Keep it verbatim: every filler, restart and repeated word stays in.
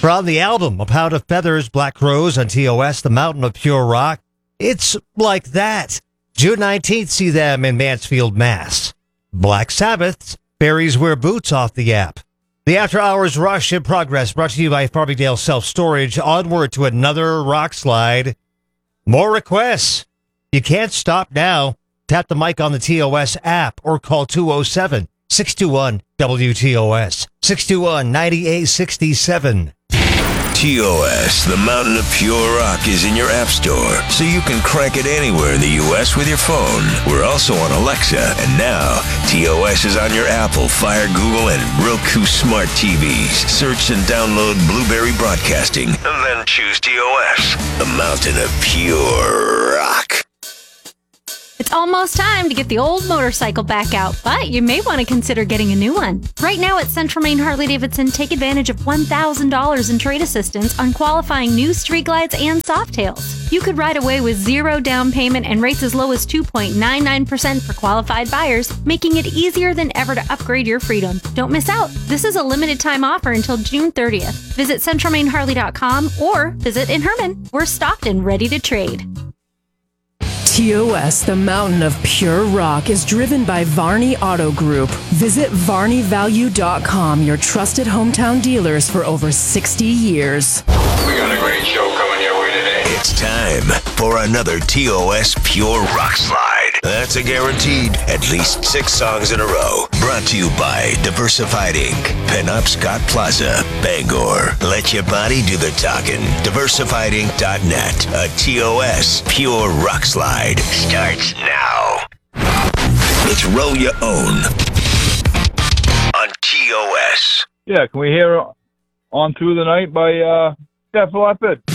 From the album, A Pound of Feathers, Black Crows on T O S, The Mountain of Pure Rock. It's like that. June nineteenth, see them in Mansfield, Mass. Black Sabbath's Berries Wear Boots off the app. The After Hours Rush in progress, brought to you by Farmingdale Self-Storage. Onward to another rock slide. More requests. You can't stop now. Tap the mic on the T O S app or call two oh seven, six two one, W T O S. six two one, nine eight six seven. T O S, the Mountain of Pure Rock, is in your app store, so you can crank it anywhere in the U S with your phone. We're also on Alexa, and now T O S is on your Apple, Fire, Google, and Roku smart T Vs. Search and download Blueberry Broadcasting, and then choose T O S, the Mountain of Pure Rock. It's almost time to get the old motorcycle back out, but you may want to consider getting a new one. Right now at Central Maine Harley-Davidson, take advantage of one thousand dollars in trade assistance on qualifying new Street Glides and Softails. You could ride away with zero down payment and rates as low as two point nine nine percent for qualified buyers, making it easier than ever to upgrade your freedom. Don't miss out. This is a limited time offer until June thirtieth. Visit central maine harley dot com or visit in Herman. We're stocked and ready to trade. T O S, the Mountain of Pure Rock, is driven by Varney Auto Group. Visit varney value dot com, your trusted hometown dealers for over sixty years. We got a great show coming your way today. It's time for another T O S Pure Rock Slide. That's a guaranteed at least six songs in a row. Brought to you by Diversified Incorporated. Pinup Scott Plaza, Bangor. Let your body do the talking. diversified inc dot net. A T O S Pure Rock Slide starts now. It's Roll Your Own on T O S. Yeah, can we hear On Through the Night by uh, Def Leppard?